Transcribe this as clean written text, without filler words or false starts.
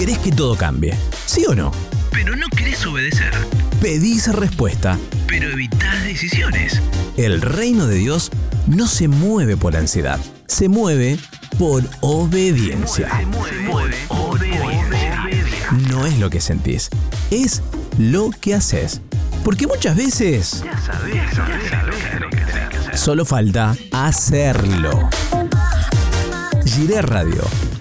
Querés que todo cambie, ¿sí o no? Pero no querés obedecer. Pedís respuesta. Pero evitás decisiones. El reino de Dios no se mueve por ansiedad, se mueve por obediencia. Se mueve por obediencia. No es lo que sentís, es lo que haces. Porque muchas veces Ya sabés lo que tenés que hacer. solo falta hacerlo. Giré Radio.